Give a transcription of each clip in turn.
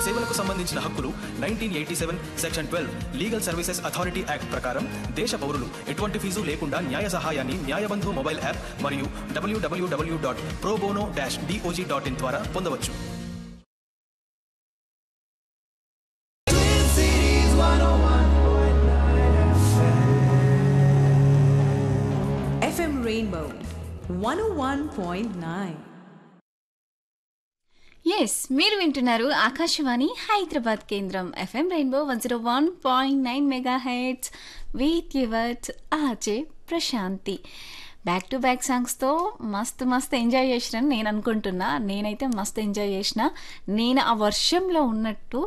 సేవలకు సంబంధించిన హక్కులు 1987 section 12 legal services authority act ప్రకారం దేశ పౌరులు ఎటువంటి ఫీజు లేకుండా న్యాయ సహాయాన్ని న్యాయబంధు మొబైల్ యాప్ మరియు www.probono-doj.in ద్వారా పొందవచ్చు. FM Rainbow 101.9. ఎస్, మీరు వింటున్నారు ఆకాశవాణి హైదరాబాద్ కేంద్రం FM rainbow 101.9 megahertz with yours RJ Prashanti. Back to back సాంగ్స్తో మస్తు ఎంజాయ్ చేసినని నేను అనుకుంటున్నా. నేనైతే మస్తు ఎంజాయ్ చేసిన. నేను ఆ వర్షంలో ఉన్నట్టు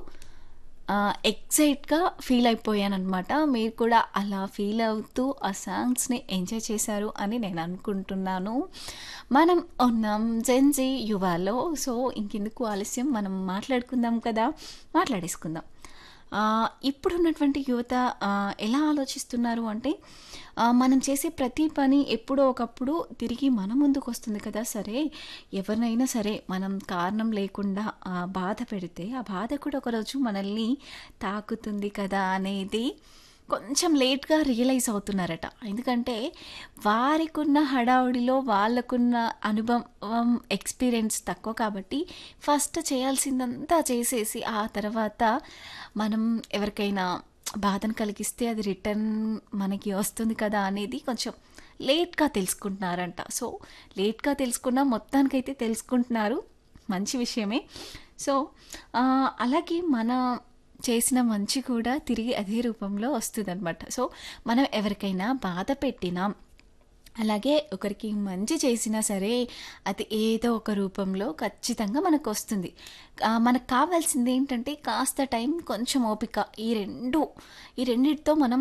ఎక్సైట్గా ఫీల్ అయిపోయాను అనమాట. మీరు కూడా అలా ఫీల్ అవుతూ ఆ సాంగ్స్ని ఎంజాయ్ చేశారు అని నేను అనుకుంటున్నాను. మనం ఉన్నాం జెన్జీ యువాలో. సో ఇంకెందుకు ఆలస్యం, మనం మాట్లాడేసుకుందాం. ఇప్పుడున్నటువంటి యువత ఎలా ఆలోచిస్తున్నారు అంటే, మనం చేసే ప్రతి పని ఎప్పుడో ఒకప్పుడు తిరిగి మన ముందుకు వస్తుంది కదా. సరే, ఎవరినైనా సరే మనం కారణం లేకుండా బాధ పెడితే ఆ బాధ కూడా ఒకరోజు మనల్ని తాకుతుంది కదా అనేది కొంచెం లేట్గా రియలైజ్ అవుతున్నారట. ఎందుకంటే వారికున్న హడావుడిలో వాళ్ళకున్న అనుభవం ఎక్స్పీరియన్స్ తక్కువ కాబట్టి ఫస్ట్ చేయాల్సిందంతా చేసేసి ఆ తర్వాత మనం ఎవరికైనా బాధను కలిగిస్తే అది రిటర్న్ మనకి వస్తుంది కదా అనేది కొంచెం లేట్గా తెలుసుకుంటున్నారంట. సో లేట్గా తెలుసుకున్నా మొత్తానికైతే తెలుసుకుంటున్నారు, మంచి విషయమే. సో అలాగే మన చేసిన మంచి కూడా తిరిగి అదే రూపంలో వస్తుంది అనమాట. సో మనం ఎవరికైనా బాధ పెట్టినా, అలాగే ఒకరికి మంచి చేసినా సరే అది ఏదో ఒక రూపంలో ఖచ్చితంగా మనకు వస్తుంది. మనకు కావాల్సింది ఏంటంటే కాస్త టైం, కొంచెం ఓపిక. ఈ రెండిటితో మనం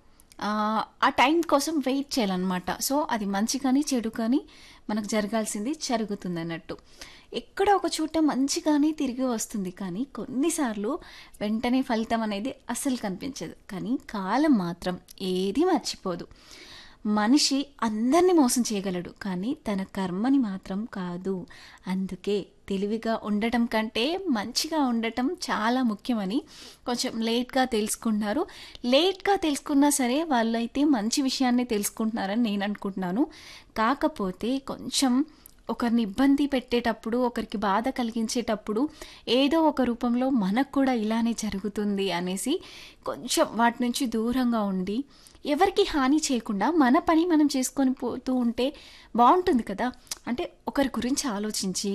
ఆ టైం కోసం వెయిట్ చేయాలన్నమాట. సో అది మంచి కానీ చెడు కానీ మనకు జరగాల్సింది జరుగుతుంది అన్నట్టు. ఎక్కడో ఒక చోట మంచిగానే తిరిగి వస్తుంది, కానీ కొన్నిసార్లు వెంటనే ఫలితం అనేది అస్సలు కనిపించదు. కానీ కాలం మాత్రం ఏది మర్చిపోదు. మనిషి అందరినీ మోసం చేయగలడు, కానీ తన కర్మని మాత్రం కాదు. అందుకే తెలివిగా ఉండటం కంటే మంచిగా ఉండటం చాలా ముఖ్యమని కొంచెం లేట్గా తెలుసుకున్నారు. లేట్గా తెలుసుకున్నా సరే వాళ్ళైతే మంచి విషయాన్ని తెలుసుకుంటున్నారని నేను అనుకుంటున్నాను. కాకపోతే కొంచెం ఒకరిని ఇబ్బంది పెట్టేటప్పుడు, ఒకరికి బాధ కలిగించేటప్పుడు ఏదో ఒక రూపంలో మనకు కూడా ఇలానే జరుగుతుంది అనేసి కొంచెం వాటి నుంచి దూరంగా ఉండి ఎవరికి హాని చేయకుండా మన పని మనం చేసుకొని పోతూ ఉంటే బాగుంటుంది కదా. అంటే ఒకరి గురించి ఆలోచించి,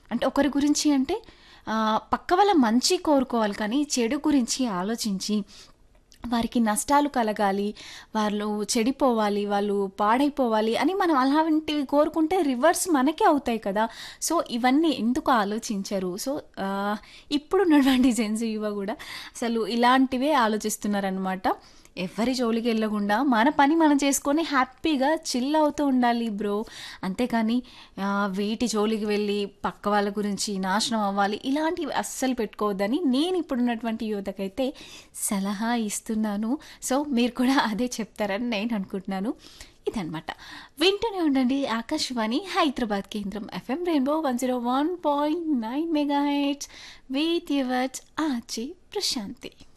పక్క వాళ్ళ మంచి కోరుకోవాలి, కానీ చెడు గురించి ఆలోచించి వారికి నష్టాలు కలగాలి, వాళ్ళు చెడిపోవాలి, వాళ్ళు పాడైపోవాలి అని మనం అలాంటివి కోరుకుంటే రివర్స్ మనకే అవుతాయి కదా. సో ఇవన్నీ ఎందుకు ఆలోచించరు? సో ఇప్పుడున్నటువంటి జెన్జీ యువ కూడా అసలు ఇలాంటివే ఆలోచిస్తున్నారనమాట. ఎవరి జోలికి వెళ్ళకుండా మన పని మనం చేసుకొని హ్యాపీగా చిల్ అవుతూ ఉండాలి బ్రో. అంతేకాని వీటి జోలికి వెళ్ళి పక్క వాళ్ళ గురించి నాశనం అవ్వాలి ఇలాంటివి అస్సలు పెట్టుకోవద్దని నేను ఇప్పుడున్నటువంటి యువతకైతే సలహా ఇస్తున్నాను. సో మీరు కూడా అదే చెప్తారని నేను అనుకుంటున్నాను. ఇదనమాట. వింటూనే ఉండండి ఆకాశవాణి హైదరాబాద్ కేంద్రం FM rainbow 101.9 megahertz with yours RJ Prashanti.